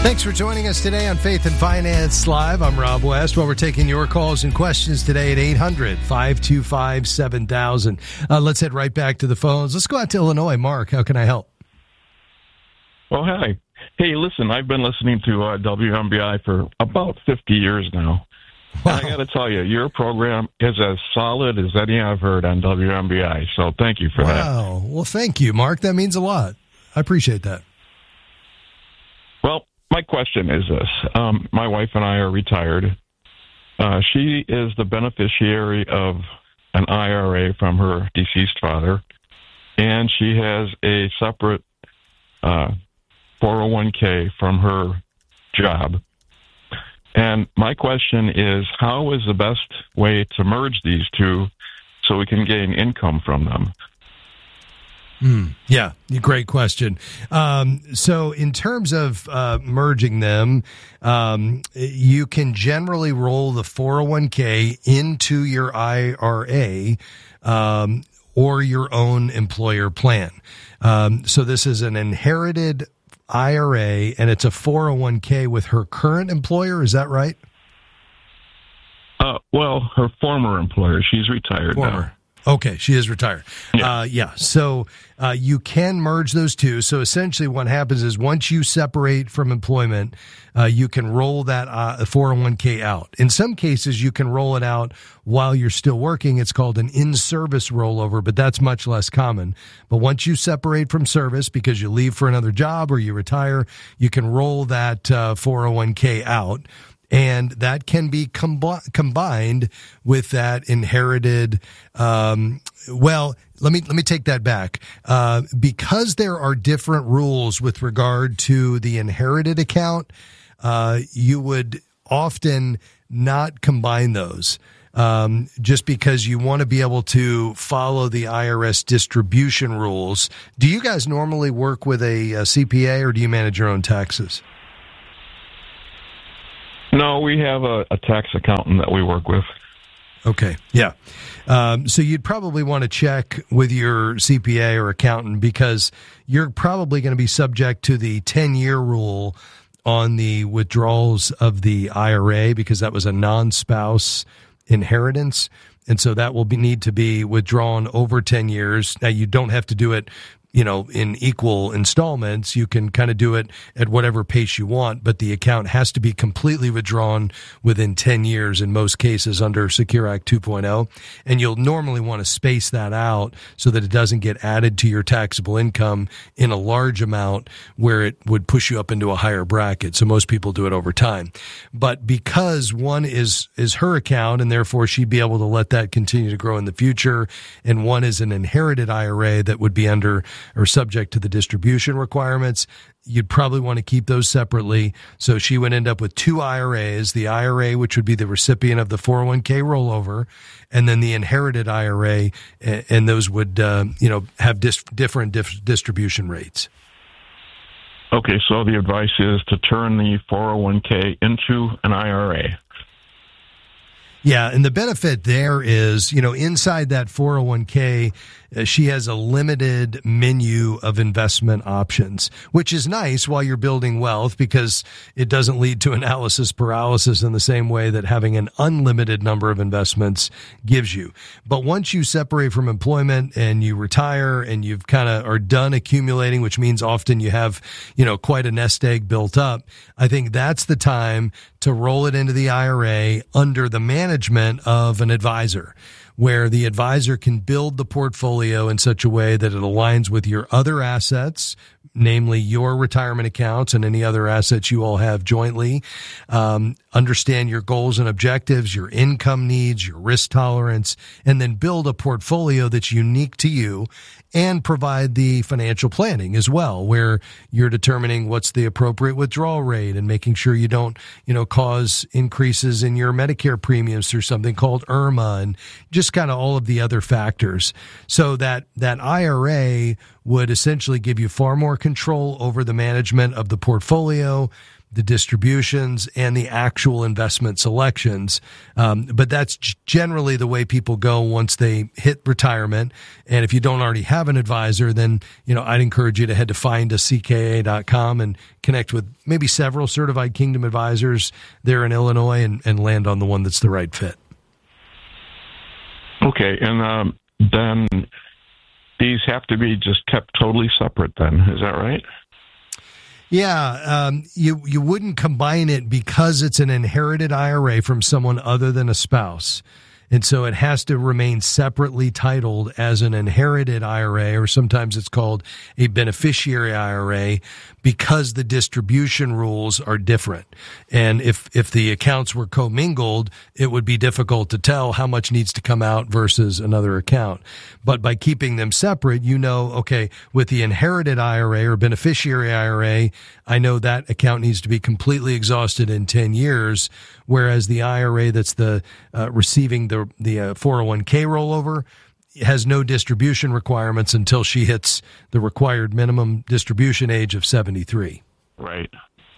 Thanks for joining us today on Faith and Finance Live. I'm Rob West. Well, we're taking your calls and questions today at 800-525-7000. Let's head right back to the phones. Let's go out to Illinois. Mark, how can I help? Well, hi. Hey, listen, I've been listening to WMBI for about 50 years now. Wow. And I got to tell you, your program is as solid as any I've heard on WMBI. So thank you for that. Wow. Well, thank you, Mark. That means a lot. I appreciate that. Well, my question is this. My wife and I are retired. She is the beneficiary of an IRA from her deceased father, and she has a separate 401k from her job. And my question is, how is the best way to merge these two so we can gain income from them? Yeah, great question. So in terms of merging them, you can generally roll the 401k into your IRA or your own employer plan. So this is an inherited IRA, and it's a 401k with her current employer. Is that right? Well, her former employer. She's retired now. Okay, she is retired. Yeah. So you can merge those two. So essentially what happens is once you separate from employment, you can roll that 401k out. In some cases, you can roll it out while you're still working. It's called an in-service rollover, but that's much less common. But once you separate from service because you leave for another job or you retire, you can roll that 401k out. And that can be combined with that inherited. Well, let me take that back. Because there are different rules with regard to the inherited account, you would often not combine those. Just because you want to be able to follow the IRS distribution rules. Do you guys normally work with a CPA or do you manage your own taxes? No, we have a tax accountant that we work with. Okay, yeah. So you'd probably want to check with your CPA or accountant because you're probably going to be subject to the 10-year rule on the withdrawals of the IRA because that was a non-spouse inheritance. And so that will need to be withdrawn over 10 years. Now, you don't have to do it in equal installments. You can kind of do it at whatever pace you want, but the account has to be completely withdrawn within 10 years in most cases under Secure Act 2.0. And you'll normally want to space that out so that it doesn't get added to your taxable income in a large amount where it would push you up into a higher bracket. So most people do it over time. But because one is her account and therefore she'd be able to let that continue to grow in the future, and one is an inherited IRA that would be under or subject to the distribution requirements, you'd probably want to keep those separately. So she would end up with two IRAs, the IRA, which would be the recipient of the 401k rollover, and then the inherited IRA, and those would, have different distribution rates. Okay, so the advice is to turn the 401k into an IRA. Yeah, and the benefit there is, inside that 401k, she has a limited menu of investment options, which is nice while you're building wealth because it doesn't lead to analysis paralysis in the same way that having an unlimited number of investments gives you. But once you separate from employment and you retire and you've kind of are done accumulating, which means often you have, quite a nest egg built up, I think that's the time to roll it into the IRA under the management of an advisor, where the advisor can build the portfolio in such a way that it aligns with your other assets, namely your retirement accounts and any other assets you all have jointly. Understand your goals and objectives, your income needs, your risk tolerance, and then build a portfolio that's unique to you and provide the financial planning as well, where you're determining what's the appropriate withdrawal rate and making sure you don't, cause increases in your Medicare premiums through something called IRMA and just kind of all of the other factors. So that IRA would essentially give you far more control over the management of the portfolio, the distributions, and the actual investment selections. But that's generally the way people go once they hit retirement. And if you don't already have an advisor, then, I'd encourage you to head to findacka.com and connect with maybe several certified Kingdom advisors there in Illinois and land on the one that's the right fit. Okay. And then these have to be just kept totally separate then. Is that right? Yeah, you wouldn't combine it because it's an inherited IRA from someone other than a spouse. And so it has to remain separately titled as an inherited IRA, or sometimes it's called a beneficiary IRA, because the distribution rules are different. And if the accounts were commingled, it would be difficult to tell how much needs to come out versus another account. But by keeping them separate, okay, with the inherited IRA or beneficiary IRA, I know that account needs to be completely exhausted in 10 years, whereas the IRA that's receiving the 401k rollover has no distribution requirements until she hits the required minimum distribution age of 73. Right.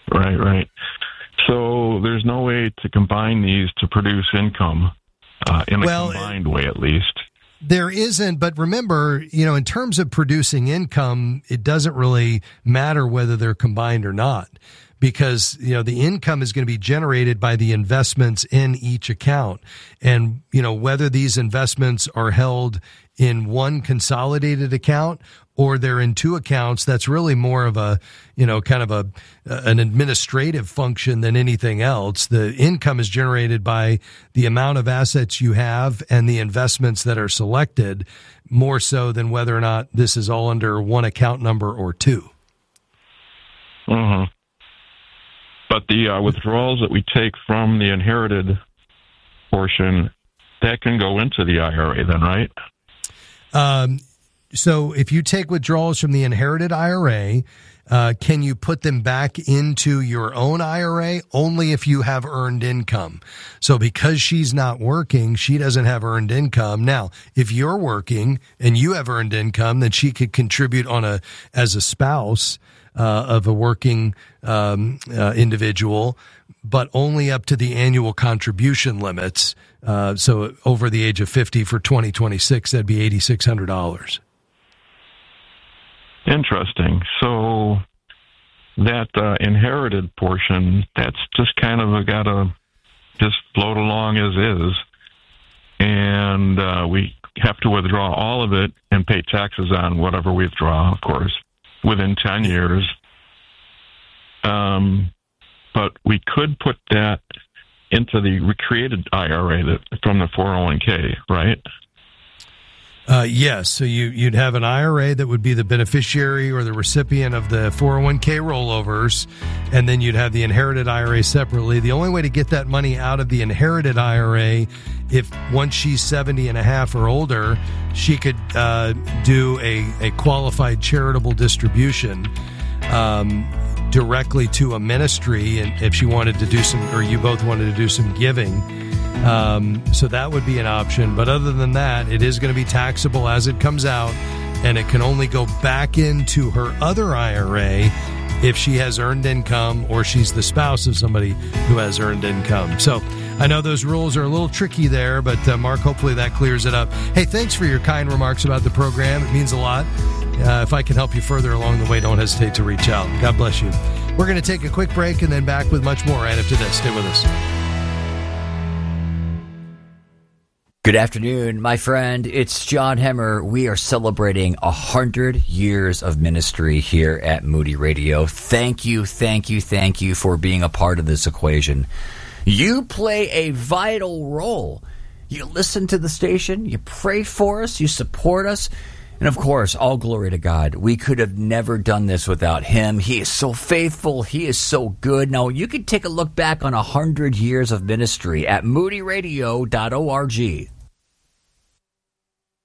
So there's no way to combine these to produce income in a combined way, at least. There isn't, but remember, in terms of producing income, it doesn't really matter whether they're combined or not, because, the income is going to be generated by the investments in each account. And, whether these investments are held in one consolidated account or they're in two accounts, that's really more of a, an administrative function than anything else. The income is generated by the amount of assets you have and the investments that are selected, more so than whether or not this is all under one account number or two. Mm-hmm. But the withdrawals that we take from the inherited portion, that can go into the IRA then, right? So if you take withdrawals from the inherited IRA, can you put them back into your own IRA? Only if you have earned income. So because she's not working, she doesn't have earned income. Now, if you're working and you have earned income, then she could contribute as a spouse of a working individual, but only up to the annual contribution limits. So over the age of 50 for 2026, that'd be $8,600. Interesting. So that inherited portion, that's just kind of got to just float along as is. And we have to withdraw all of it and pay taxes on whatever we withdraw, of course, within 10 years. But we could put that into the recreated IRA from the 401k, right? Yes. So you'd have an IRA that would be the beneficiary or the recipient of the 401k rollovers, and then you'd have the inherited IRA separately. The only way to get that money out of the inherited IRA, if once she's 70 and a half or older, she could do a qualified charitable distribution directly to a ministry, and if she wanted to do some, or you both wanted to do some giving. So that would be an option. But other than that, it is going to be taxable as it comes out, and it can only go back into her other IRA if she has earned income or she's the spouse of somebody who has earned income. So I know those rules are a little tricky there, but Mark, hopefully that clears it up. Hey, thanks for your kind remarks about the program. It means a lot. If I can help you further along the way, don't hesitate to reach out. God bless you. We're going to take a quick break and then back with much more right after this. Stay with us. Good afternoon, my friend. It's John Hemmer. We are celebrating 100 years of ministry here at Moody Radio. Thank you for being a part of this equation. You play a vital role. You listen to the station, you pray for us, you support us, and of course, all glory to God. We could have never done this without Him. He is so faithful. He is so good. Now, you can take a look back on 100 years of ministry at moodyradio.org.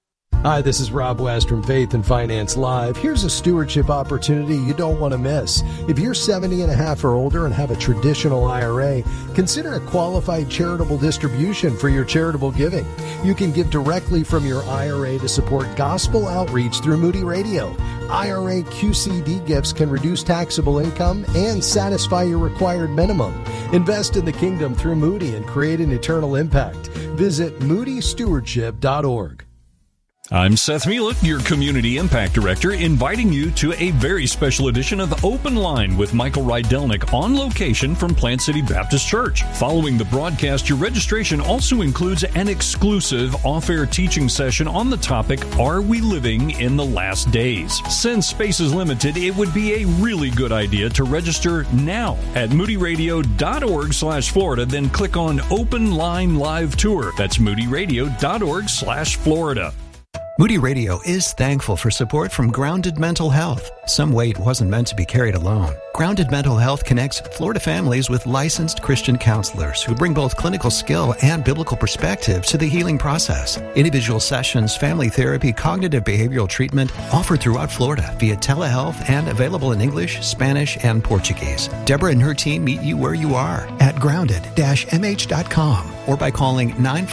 Hi, this is Rob West from Faith and Finance Live. Here's a stewardship opportunity you don't want to miss. If you're 70 and a half or older and have a traditional IRA, consider a qualified charitable distribution for your charitable giving. You can give directly from your IRA to support gospel outreach through Moody Radio. IRA QCD gifts can reduce taxable income and satisfy your required minimum. Invest in the kingdom through Moody and create an eternal impact. Visit moodystewardship.org. I'm Seth Mielek, your Community Impact Director, inviting you to a very special edition of Open Line with Michael Rydelnik on location from Plant City Baptist Church. Following the broadcast, your registration also includes an exclusive off-air teaching session on the topic, Are We Living in the Last Days? Since space is limited, it would be a really good idea to register now at moodyradio.org/Florida, then click on Open Line Live Tour. That's moodyradio.org/Florida. Moody Radio is thankful for support from Grounded Mental Health. Some weight wasn't meant to be carried alone. Grounded Mental Health connects Florida families with licensed Christian counselors who bring both clinical skill and biblical perspective to the healing process. Individual sessions, family therapy, cognitive behavioral treatment offered throughout Florida via telehealth and available in English, Spanish, and Portuguese. Deborah and her team meet you where you are at grounded-mh.com or by calling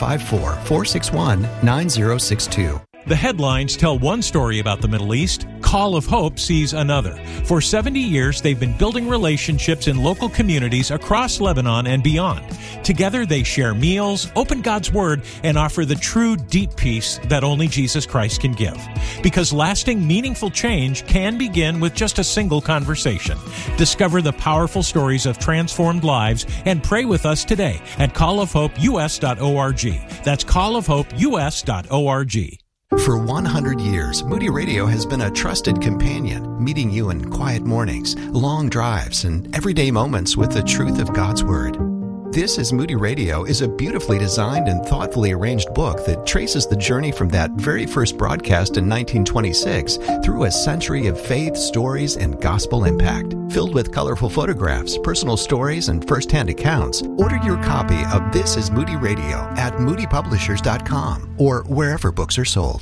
954-461-9062. The headlines tell one story about the Middle East. Call of Hope sees another. For 70 years, they've been building relationships in local communities across Lebanon and beyond. Together, they share meals, open God's Word, and offer the true, deep peace that only Jesus Christ can give. Because lasting, meaningful change can begin with just a single conversation. Discover the powerful stories of transformed lives and pray with us today at callofhopeus.org. That's callofhopeus.org. For 100 years, Moody Radio has been a trusted companion, meeting you in quiet mornings, long drives, and everyday moments with the truth of God's Word. This is Moody Radio is a beautifully designed and thoughtfully arranged book that traces the journey from that very first broadcast in 1926 through a century of faith, stories, and gospel impact. Filled with colorful photographs, personal stories, and first-hand accounts, order your copy of This is Moody Radio at moodypublishers.com or wherever books are sold.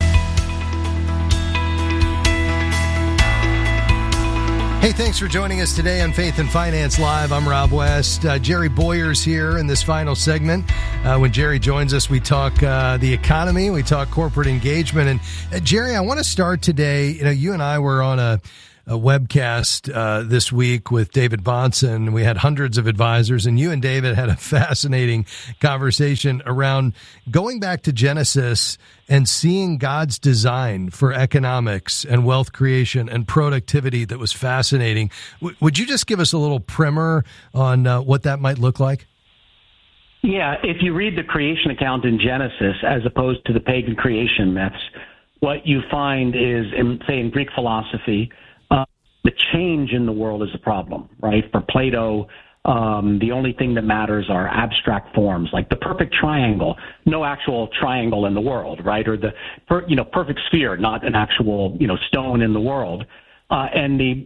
Hey, thanks for joining us today on Faith and Finance Live. I'm Rob West. Jerry Boyer's here in this final segment. When Jerry joins us, we talk the economy, we talk corporate engagement. And Jerry, I want to start today. You and I were on a webcast this week with David Bahnsen. We had hundreds of advisors, and you and David had a fascinating conversation around going back to Genesis and seeing God's design for economics and wealth creation and productivity that was fascinating. Would you just give us a little primer on what that might look like? Yeah, if you read the creation account in Genesis as opposed to the pagan creation myths, what you find is, in Greek philosophy, the change in the world is a problem, right? For Plato, the only thing that matters are abstract forms, like the perfect triangle, no actual triangle in the world, right? Or the perfect sphere, not an actual stone in the world. And the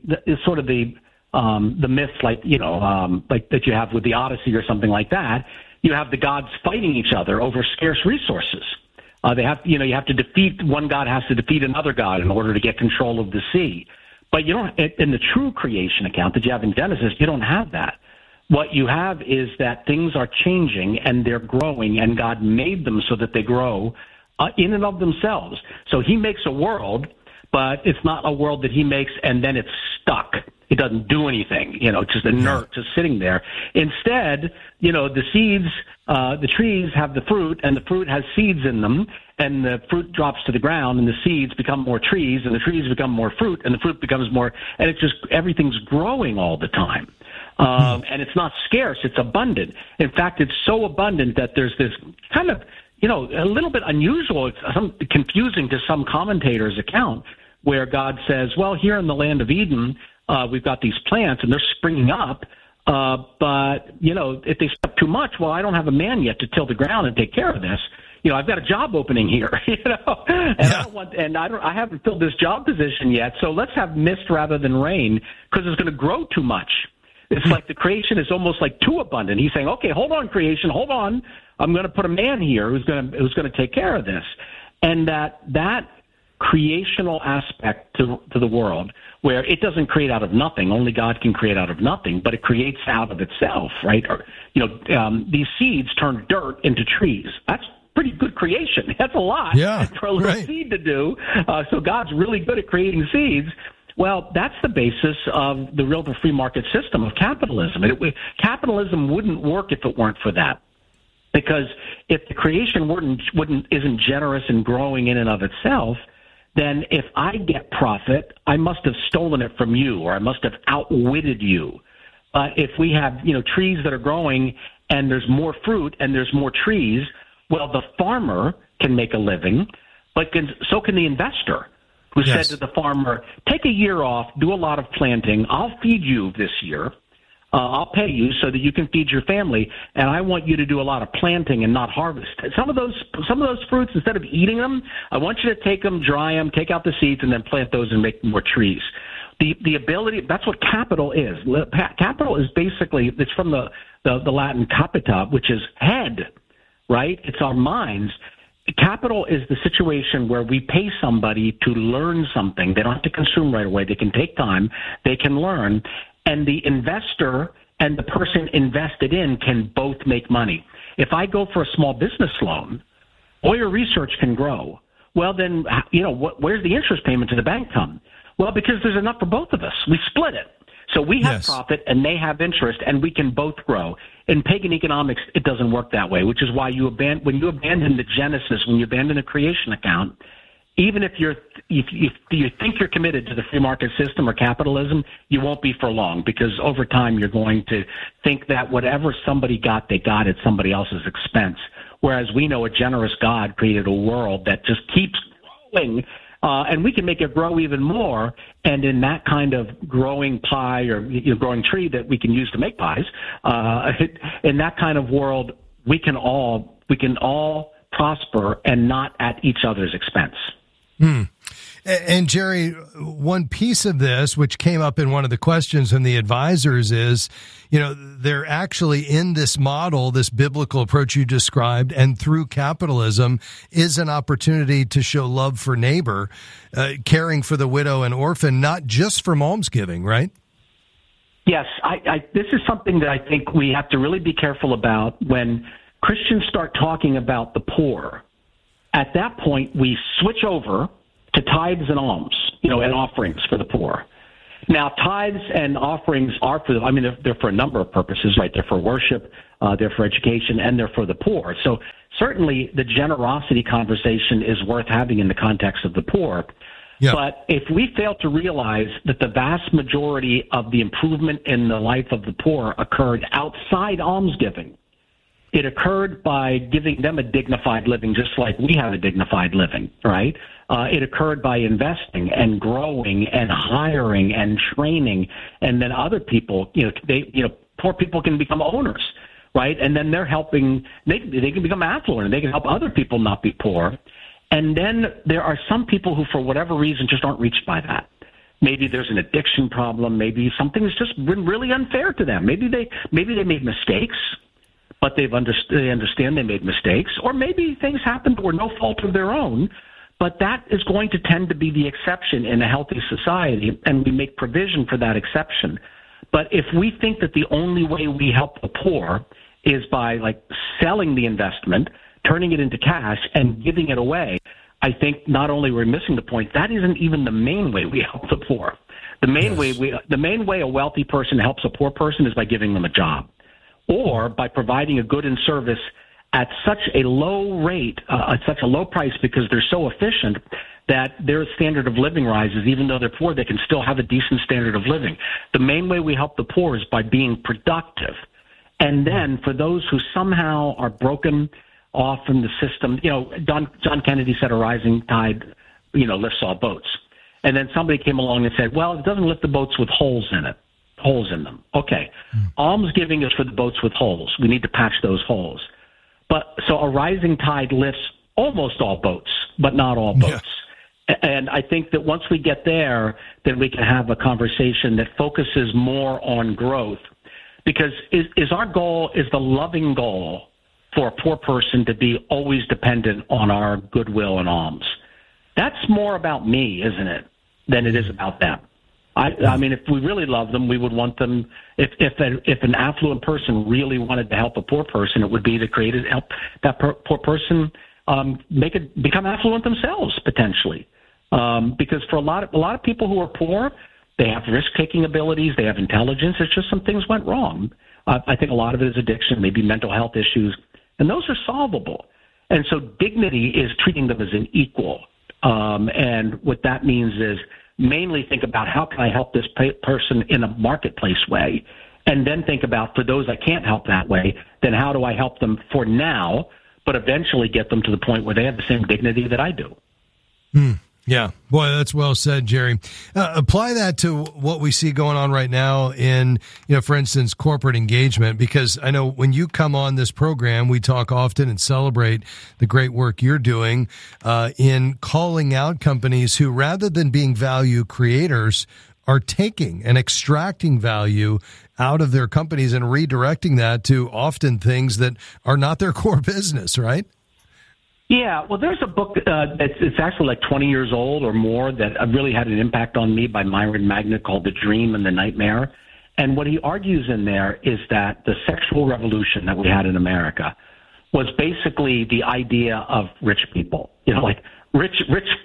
myths like that you have with the Odyssey or something like that. You have the gods fighting each other over scarce resources. You have to defeat one god has to defeat another god in order to get control of the sea. But you don't, in the true creation account that you have in Genesis, you don't have that. What you have is that things are changing and they're growing, and God made them so that they grow in and of themselves. So he makes a world, but it's not a world that he makes and then it's stuck. It doesn't do anything, just inert, just sitting there. Instead, the seeds, the trees have the fruit, and the fruit has seeds in them, and the fruit drops to the ground, and the seeds become more trees, and the trees become more fruit, and the fruit becomes more, and it's just, everything's growing all the time. And it's not scarce, it's abundant. In fact, it's so abundant that there's this kind of, a little bit unusual, confusing to some commentators' account, where God says, well, here in the land of Eden, we've got these plants and they're springing up, but if they step too much, well, I don't have a man yet to till the ground and take care of this. I've got a job opening here, and I haven't filled this job position yet. So let's have mist rather than rain, because it's going to grow too much. It's like the creation is almost like too abundant. He's saying, okay, hold on, creation, hold on. I'm going to put a man here who's going to take care of this. And that creational aspect to the world, where it doesn't create out of nothing, only God can create out of nothing, but it creates out of itself, right? Or, these seeds turn dirt into trees. That's pretty good creation. That's a lot for a little seed to do. So God's really good at creating seeds. Well, that's the basis of the real free market system of capitalism. Capitalism wouldn't work if it weren't for that. Because if the creation isn't generous and growing in and of itself, then if I get profit, I must have stolen it from you, or I must have outwitted you. But if we have, trees that are growing and there's more fruit and there's more trees, well, the farmer can make a living, but so can the investor, who said to the farmer, take a year off, do a lot of planting, I'll feed you this year. I'll pay you so that you can feed your family, and I want you to do a lot of planting and not harvest. Some of those fruits, instead of eating them, I want you to take them, dry them, take out the seeds, and then plant those and make more trees. The ability, that's what capital is. Capital is basically, it's from the Latin capita, which is head, right? It's our minds. Capital is the situation where we pay somebody to learn something. They don't have to consume right away. They can take time. They can learn. And the investor and the person invested in can both make money. If I go for a small business loan, all your research can grow. Well, then, where's the interest payment to the bank come? Well, because there's enough for both of us. We split it. So we have profit and they have interest, and we can both grow. In pagan economics, it doesn't work that way, which is why when you abandon the Genesis, when you abandon the creation account, even if you think you're committed to the free market system or capitalism, you won't be for long, because over time you're going to think that whatever somebody got, they got at somebody else's expense. Whereas we know a generous God created a world that just keeps growing, and we can make it grow even more. And in that kind of growing pie or growing tree that we can use to make pies, in that kind of world, we can all prosper and not at each other's expense. And Jerry, one piece of this, which came up in one of the questions from the advisors, is, they're actually in this model, this biblical approach you described, and through capitalism is an opportunity to show love for neighbor, caring for the widow and orphan, not just from almsgiving, right? Yes, this is something that I think we have to really be careful about when Christians start talking about the poor. At that point, we switch over to tithes and alms, and offerings for the poor. Now, tithes and offerings are they're for a number of purposes, right? They're for worship, they're for education, and they're for the poor. So certainly the generosity conversation is worth having in the context of the poor. Yeah. But if we fail to realize that the vast majority of the improvement in the life of the poor occurred outside almsgiving, it occurred by giving them a dignified living, just like we have a dignified living, right? It occurred by investing and growing and hiring and training, and then other people, poor people can become owners, right? And then they're helping; they can become affluent, and they can help other people not be poor. And then there are some people who, for whatever reason, just aren't reached by that. Maybe there's an addiction problem. Maybe something's just been really unfair to them. Maybe they made mistakes, but they understand they made mistakes, or maybe things happened or no fault of their own. But that is going to tend to be the exception in a healthy society, and we make provision for that exception. But if we think that the only way we help the poor is by selling the investment, turning it into cash, and giving it away, I think not only we're missing the point, that isn't even the main way we help the poor. The main way a wealthy person helps a poor person is by giving them a job, or by providing a good and service at such a low rate, at such a low price, because they're so efficient that their standard of living rises. Even though they're poor, they can still have a decent standard of living. The main way we help the poor is by being productive. And then for those who somehow are broken off from the system, John Kennedy said a rising tide, lifts all boats. And then somebody came along and said, well, it doesn't lift the boats with holes in them. Okay. Almsgiving is for the boats with holes. We need to patch those holes. So a rising tide lifts almost all boats, but not all boats. Yeah. And I think that once we get there, then we can have a conversation that focuses more on growth. Because is the loving goal for a poor person to be always dependent on our goodwill and alms. That's more about me, isn't it, than it is about them. I mean, if we really love them, we would want them. If an affluent person really wanted to help a poor person, it would be to help that poor person become affluent themselves potentially. Because for a lot of people who are poor, they have risk-taking abilities, they have intelligence. It's just some things went wrong. I think a lot of it is addiction, maybe mental health issues, and those are solvable. And so dignity is treating them as an equal. And what that means is mainly think about how can I help this person in a marketplace way, and then think about for those I can't help that way, then how do I help them for now, but eventually get them to the point where they have the same dignity that I do. Yeah, boy, that's well said, Jerry. Apply that to what we see going on right now in, for instance, corporate engagement, because I know when you come on this program, we talk often and celebrate the great work you're doing in calling out companies who, rather than being value creators, are taking and extracting value out of their companies and redirecting that to often things that are not their core business, right? Yeah, well, there's a book it's actually like 20 years old or more that really had an impact on me by Myron Magnet called The Dream and the Nightmare. And what he argues in there is that the sexual revolution that we had in America was basically the idea of rich people. Rich,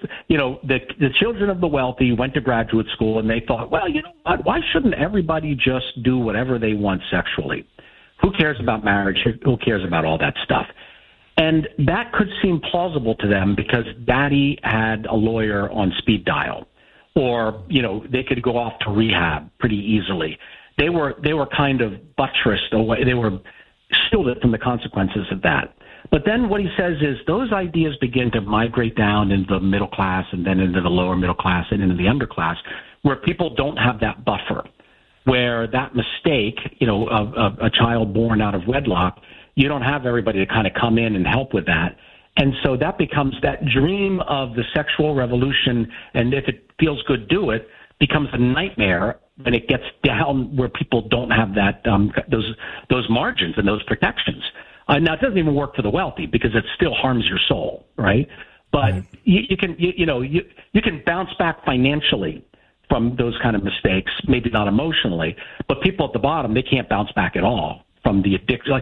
the children of the wealthy went to graduate school and they thought, well, you know what, why shouldn't everybody just do whatever they want sexually? Who cares about marriage? Who cares about all that stuff? And that could seem plausible to them because daddy had a lawyer on speed dial, or, they could go off to rehab pretty easily. They were kind of buttressed away. They were shielded from the consequences of that. But then what he says is those ideas begin to migrate down into the middle class and then into the lower middle class and into the underclass, where people don't have that buffer, where that mistake, of a child born out of wedlock, you don't have everybody to kind of come in and help with that. And so that becomes that dream of the sexual revolution, and if it feels good, do it, becomes a nightmare when it gets down where people don't have that those margins and those protections. Now, it doesn't even work for the wealthy because it still harms your soul, right? But you can bounce back financially from those kind of mistakes, maybe not emotionally, but people at the bottom, they can't bounce back at all from the addiction.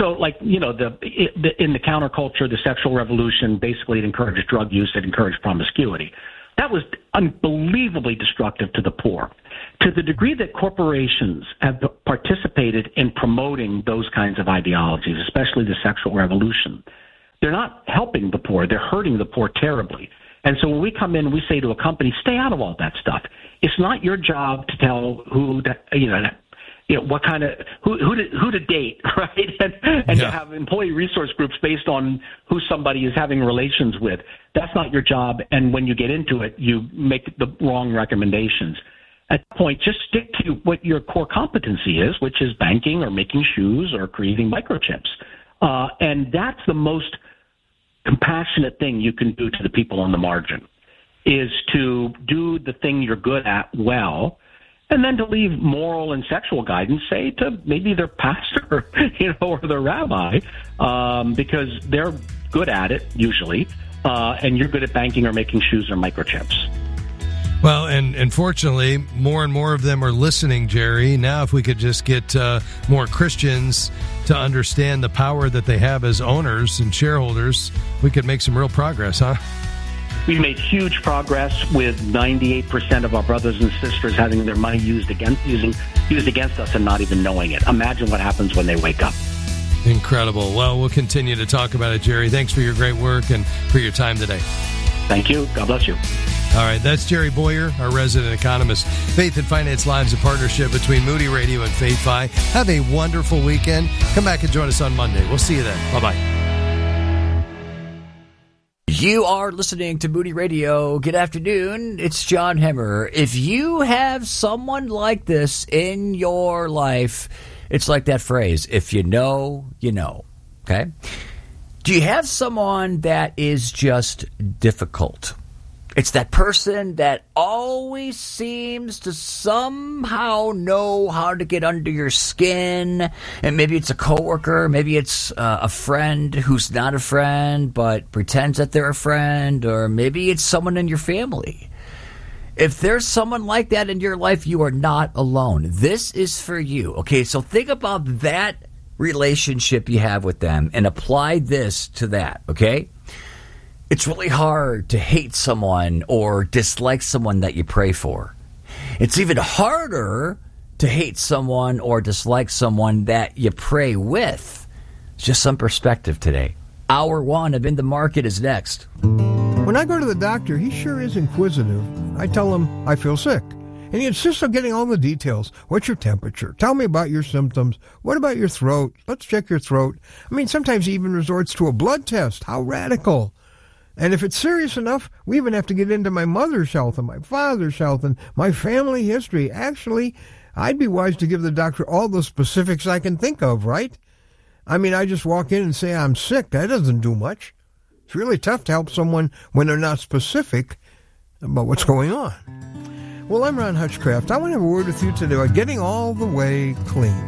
In the counterculture, the sexual revolution, basically it encouraged drug use, it encouraged promiscuity. That was unbelievably destructive to the poor. To the degree that corporations have participated in promoting those kinds of ideologies, especially the sexual revolution, they're not helping the poor, they're hurting the poor terribly. And so when we come in, we say to a company, stay out of all that stuff. It's not your job to tell who to, what kind of who to date, right? And to have employee resource groups based on who somebody is having relations with. That's not your job. And when you get into it, you make the wrong recommendations. At that point, just stick to what your core competency is, which is banking or making shoes or creating microchips. And that's the most compassionate thing you can do to the people on the margin, is to do the thing you're good at well, and then to leave moral and sexual guidance, say, to maybe their pastor, or their rabbi, because they're good at it usually, and you're good at banking or making shoes or microchips. Well, and fortunately, more and more of them are listening, Jerry. Now, if we could just get more Christians to understand the power that they have as owners and shareholders, we could make some real progress, huh? We've made huge progress with 98% of our brothers and sisters having their money used against us and not even knowing it. Imagine what happens when they wake up. Incredible. Well, we'll continue to talk about it, Jerry. Thanks for your great work and for your time today. Thank you. God bless you. All right, that's Jerry Bowyer, our resident economist. Faith and Finance Live is a partnership between Moody Radio and FaithFi. Have a wonderful weekend. Come back and join us on Monday. We'll see you then. Bye-bye. You are listening to Moody Radio. Good afternoon. It's John Hemmer. If you have someone like this in your life, it's like that phrase, if you know, you know. Okay? Do you have someone that is just difficult? It's that person that always seems to somehow know how to get under your skin. And maybe it's a coworker, maybe it's a friend who's not a friend but pretends that they're a friend, or maybe it's someone in your family. If there's someone like that in your life, you are not alone. This is for you. Okay, so think about that relationship you have with them and apply this to that, okay? It's really hard to hate someone or dislike someone that you pray for. It's even harder to hate someone or dislike someone that you pray with. It's just some perspective today. Hour 1 of In the Market is next. When I go to the doctor, he sure is inquisitive. I tell him I feel sick, and he insists on getting all the details. What's your temperature? Tell me about your symptoms. What about your throat? Let's check your throat. I mean, sometimes he even resorts to a blood test. How radical. And if it's serious enough, we even have to get into my mother's health and my father's health and my family history. Actually, I'd be wise to give the doctor all the specifics I can think of, right? I mean, I just walk in and say I'm sick. That doesn't do much. It's really tough to help someone when they're not specific about what's going on. Well, I'm Ron Hutchcraft. I want to have a word with you today about getting all the way clean.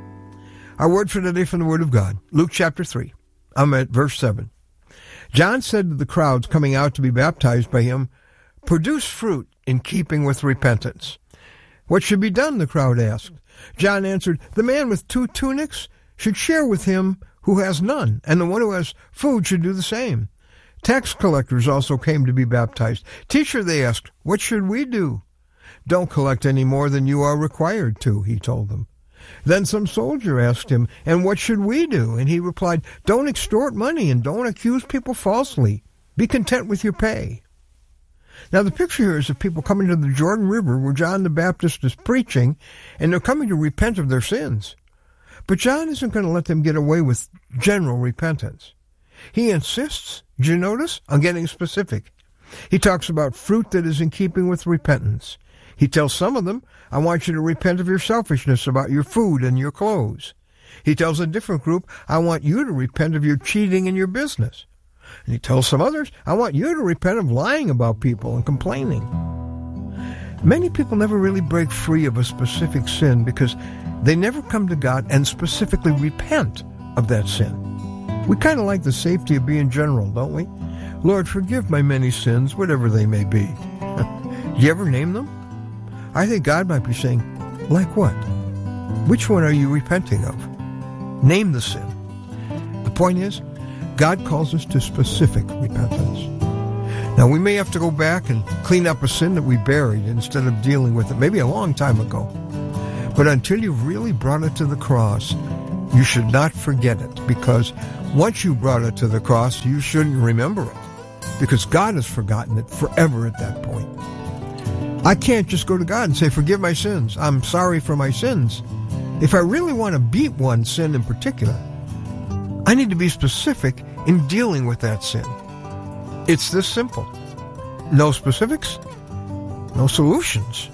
Our word for today from the Word of God, Luke chapter 3. I'm at verse 7. John said to the crowds coming out to be baptized by him, "Produce fruit in keeping with repentance." "What should be done?" the crowd asked. John answered, "The man with 2 tunics should share with him who has none, and the one who has food should do the same." Tax collectors also came to be baptized. "Teacher," they asked, "what should we do?" "Don't collect any more than you are required to," he told them. Then some soldier asked him, "And what should we do?" And he replied, "Don't extort money and don't accuse people falsely. Be content with your pay." Now the picture here is of people coming to the Jordan River where John the Baptist is preaching, and they're coming to repent of their sins. But John isn't going to let them get away with general repentance. He insists, do you notice, on getting specific. He talks about fruit that is in keeping with repentance. He tells some of them, "I want you to repent of your selfishness about your food and your clothes." He tells a different group, "I want you to repent of your cheating in your business." And he tells some others, "I want you to repent of lying about people and complaining." Many people never really break free of a specific sin because they never come to God and specifically repent of that sin. We kind of like the safety of being general, don't we? "Lord, forgive my many sins, whatever they may be." Do you ever name them? I think God might be saying, like what? Which one are you repenting of? Name the sin. The point is, God calls us to specific repentance. Now, we may have to go back and clean up a sin that we buried instead of dealing with it, maybe a long time ago. But until you've really brought it to the cross, you should not forget it, because once you brought it to the cross, you shouldn't remember it, because God has forgotten it forever at that point. I can't just go to God and say, "Forgive my sins. I'm sorry for my sins." If I really want to beat one sin in particular, I need to be specific in dealing with that sin. It's this simple. No specifics, no solutions.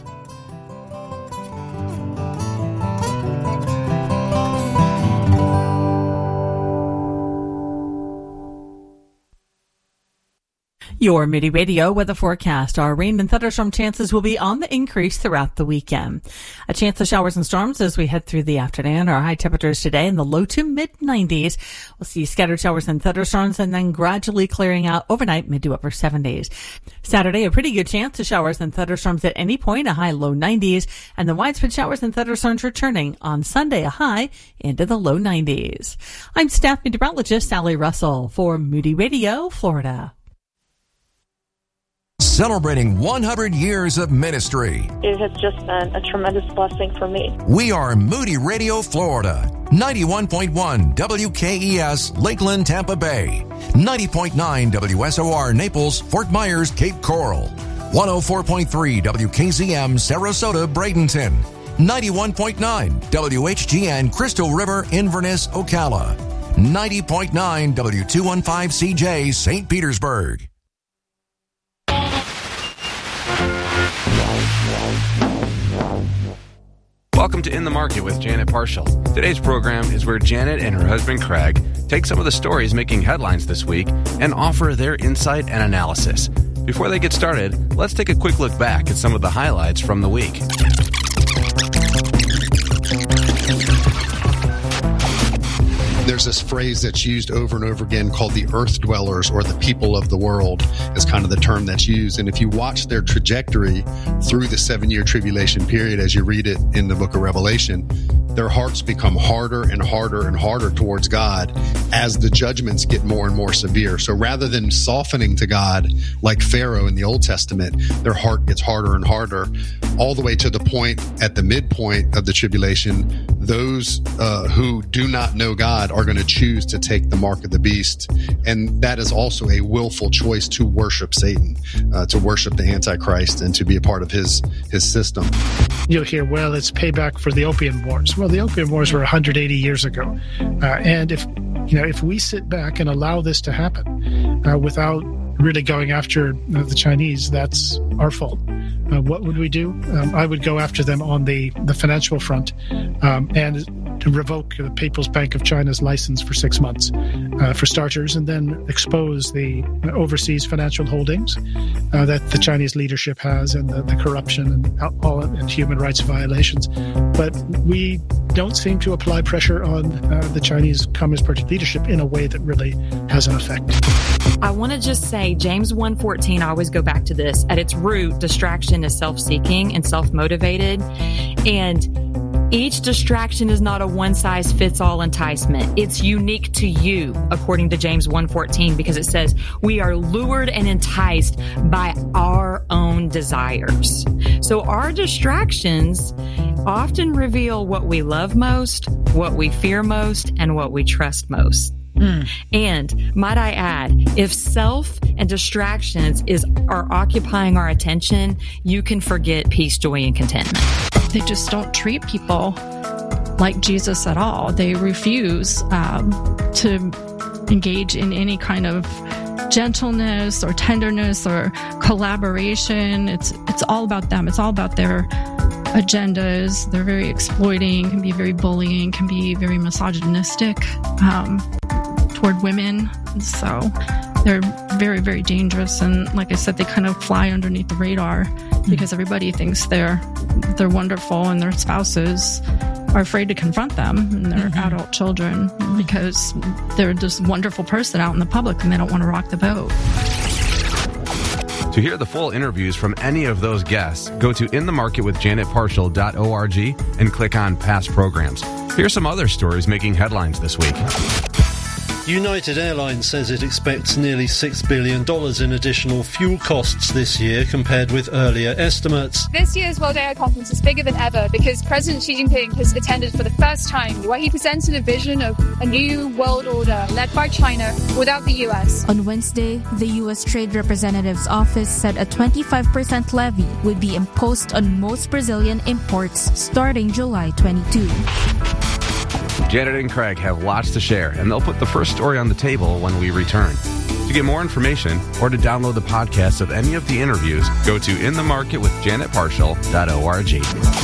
Your Moody Radio weather forecast. Our rain and thunderstorm chances will be on the increase throughout the weekend. A chance of showers and storms as we head through the afternoon. Our high temperatures today in the low to mid-90s. We'll see scattered showers and thunderstorms and then gradually clearing out overnight, mid to upper 70s. Saturday, a pretty good chance of showers and thunderstorms at any point, a high low 90s. And the widespread showers and thunderstorms returning on Sunday, a high into the low 90s. I'm staff meteorologist Sally Russell for Moody Radio, Florida. Celebrating 100 years of ministry. It has just been a tremendous blessing for me. We are Moody Radio, Florida. 91.1 WKES, Lakeland, Tampa Bay. 90.9 WSOR, Naples, Fort Myers, Cape Coral. 104.3 WKZM, Sarasota, Bradenton. 91.9 WHGN, Crystal River, Inverness, Ocala. 90.9 W215CJ, St. Petersburg. Welcome to In the Market with Janet Parshall. Today's program is where Janet and her husband Craig take some of the stories making headlines this week and offer their insight and analysis. Before they get started, let's take a quick look back at some of the highlights from the week. There's this phrase that's used over and over again called the earth dwellers, or the people of the world is kind of the term that's used. And if you watch their trajectory through the 7-year tribulation period, as you read it in the book of Revelation, their hearts become harder and harder and harder towards God as the judgments get more and more severe. So rather than softening to God like Pharaoh in the Old Testament, their heart gets harder and harder, all the way to the point at the midpoint of the tribulation, those who do not know God are going to choose to take the mark of the beast. And that is also a willful choice to worship Satan, to worship the Antichrist, and to be a part of his system. You'll hear, well, it's payback for the Opium Wars. Well, the Opium Wars were 180 years ago. And if we sit back and allow this to happen without really going after the Chinese, that's our fault. What would we do? I would go after them on the financial front and to revoke the People's Bank of China's license for 6 months, for starters, and then expose the overseas financial holdings that the Chinese leadership has, and the corruption and human rights violations. But we don't seem to apply pressure on the Chinese Communist Party leadership in a way that really has an effect. I want to just say James 1:14, I always go back to this. At its root, distraction is self-seeking and self-motivated. And each distraction is not a one-size-fits-all enticement. It's unique to you, according to James 1:14, because it says, we are lured and enticed by our own desires. So our distractions often reveal what we love most, what we fear most, and what we trust most. And might I add, if self and distractions are occupying our attention, you can forget peace, joy, and contentment. They just don't treat people like Jesus at all. They refuse to engage in any kind of gentleness or tenderness or collaboration. It's all about them. It's all about their agendas. They're very exploiting, can be very bullying, can be very misogynistic toward women. So they're very, very dangerous. And like I said, they kind of fly underneath the radar because everybody thinks they're wonderful, and their spouses are afraid to confront them and their adult children because they're this wonderful person out in the public and they don't want to rock the boat. To hear the full interviews from any of those guests, go to inthemarketwithjanetparshall.org and click on past programs. Here's some other stories making headlines this week. United Airlines says it expects nearly $6 billion in additional fuel costs this year compared with earlier estimates. This year's World AI Conference is bigger than ever because President Xi Jinping has attended for the first time, where he presented a vision of a new world order led by China without the U.S. On Wednesday, the U.S. Trade Representative's office said a 25% levy would be imposed on most Brazilian imports starting July 22. Janet and Craig have lots to share, and they'll put the first story on the table when we return. To get more information or to download the podcast of any of the interviews, go to inthemarketwithjanetparshall.org.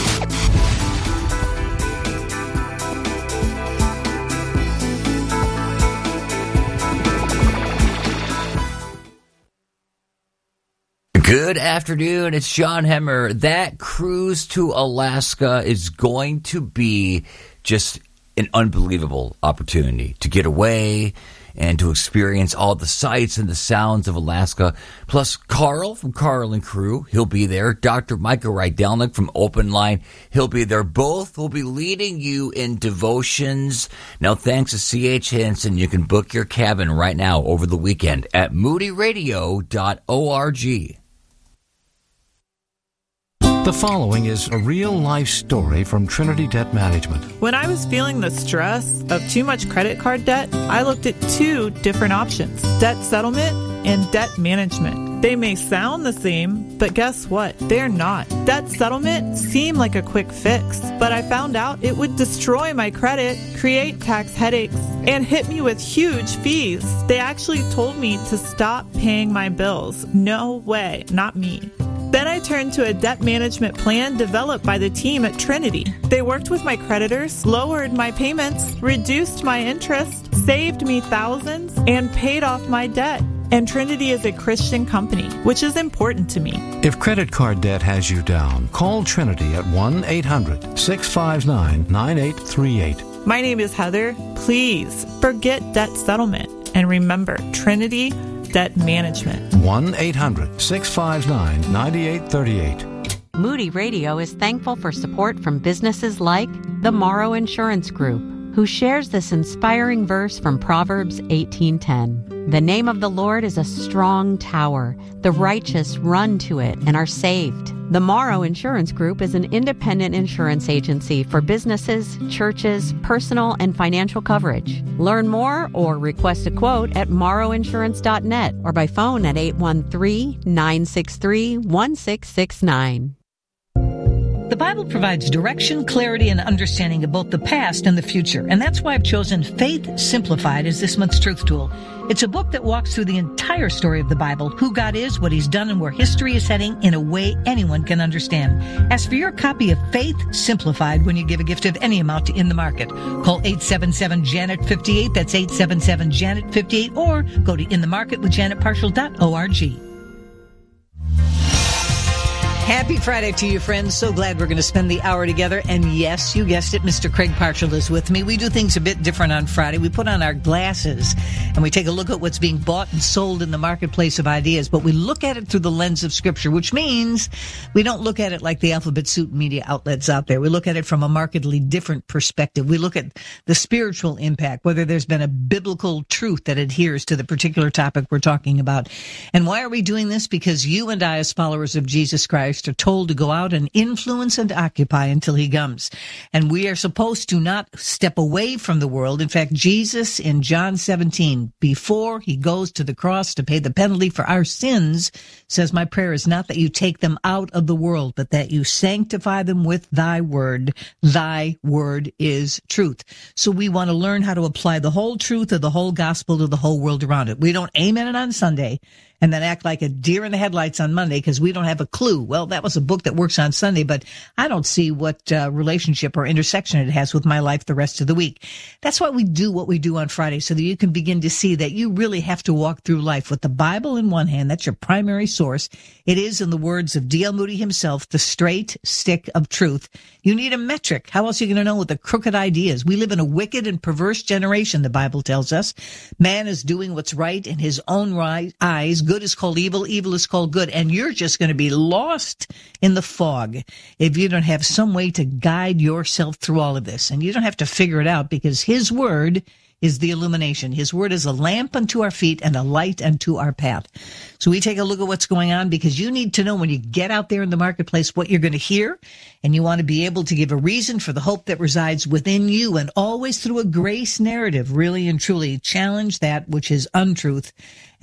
Good afternoon. It's John Hemmer. That cruise to Alaska is going to be just an unbelievable opportunity to get away and to experience all the sights and the sounds of Alaska. Plus, Carl from Carl and Crew, he'll be there. Dr. Michael Rydelnik from Open Line, he'll be there. Both will be leading you in devotions. Now, thanks to C.H. Hansen, you can book your cabin right now over the weekend at moodyradio.org. The following is a real-life story from Trinity Debt Management. When I was feeling the stress of too much credit card debt, I looked at two different options: debt settlement and debt management. They may sound the same, but guess what? They're not. Debt settlement seemed like a quick fix, but I found out it would destroy my credit, create tax headaches, and hit me with huge fees. They actually told me to stop paying my bills. No way, not me. Then I turned to a debt management plan developed by the team at Trinity. They worked with my creditors, lowered my payments, reduced my interest, saved me thousands, and paid off my debt. And Trinity is a Christian company, which is important to me. If credit card debt has you down, call Trinity at 1-800-659-9838. My name is Heather. Please forget debt settlement and remember Trinity Debt Management. 1-800-659-9838. Moody Radio is thankful for support from businesses like the Morrow Insurance Group, who shares this inspiring verse from Proverbs 18:10. The name of the Lord is a strong tower. The righteous run to it and are saved. The Morrow Insurance Group is an independent insurance agency for businesses, churches, personal, and financial coverage. Learn more or request a quote at morrowinsurance.net or by phone at 813-963-1669. The Bible provides direction, clarity, and understanding of both the past and the future. And that's why I've chosen Faith Simplified as this month's truth tool. It's a book that walks through the entire story of the Bible, who God is, what He's done, and where history is heading in a way anyone can understand. Ask for your copy of Faith Simplified when you give a gift of any amount to In the Market. Call 877-JANET-58. That's 877-JANET-58. Or go to inthemarketwithjanetparshall.org. Happy Friday to you, friends. So glad we're going to spend the hour together. And yes, you guessed it, Mr. Craig Parshall is with me. We do things a bit different on Friday. We put on our glasses and we take a look at what's being bought and sold in the marketplace of ideas, but we look at it through the lens of Scripture, which means we don't look at it like the alphabet soup media outlets out there. We look at it from a markedly different perspective. We look at the spiritual impact, whether there's been a biblical truth that adheres to the particular topic we're talking about. And why are we doing this? Because you and I, as followers of Jesus Christ, are told to go out and influence and occupy until He comes. And we are supposed to not step away from the world. In fact, Jesus in John 17, before He goes to the cross to pay the penalty for our sins, says, my prayer is not that you take them out of the world, but that you sanctify them with Thy word. Thy word is truth. So we want to learn how to apply the whole truth of the whole gospel to the whole world around it. We don't amen it on Sunday and then act like a deer in the headlights on Monday because we don't have a clue. Well, that was a book that works on Sunday, but I don't see what relationship or intersection it has with my life the rest of the week. That's why we do what we do on Friday, so that you can begin to see that you really have to walk through life with the Bible in one hand. That's your primary source. It is, in the words of D.L. Moody himself, the straight stick of truth. You need a metric. How else are you going to know what the crooked ideas? We live in a wicked and perverse generation, the Bible tells us. Man is doing what's right in his own eyes. Good is called evil. Evil is called good. And you're just going to be lost in the fog if you don't have some way to guide yourself through all of this. And you don't have to figure it out, because His word is the illumination. His word is a lamp unto our feet and a light unto our path. So we take a look at what's going on, because you need to know when you get out there in the marketplace what you're going to hear, and you want to be able to give a reason for the hope that resides within you, and always through a grace narrative, really and truly challenge that which is untruth